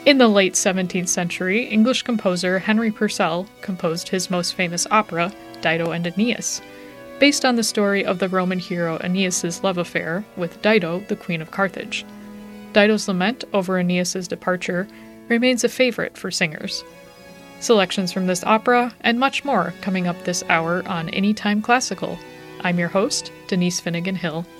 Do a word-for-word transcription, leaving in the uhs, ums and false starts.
In the late seventeenth century, English composer Henry Purcell composed his most famous opera, Dido and Aeneas, based on the story of the Roman hero Aeneas's love affair with Dido, the Queen of Carthage. Dido's lament over Aeneas's departure remains a favorite for singers. Selections from this opera and much more coming up this hour on Anytime Classical. I'm your host, Denise Finnegan Hill.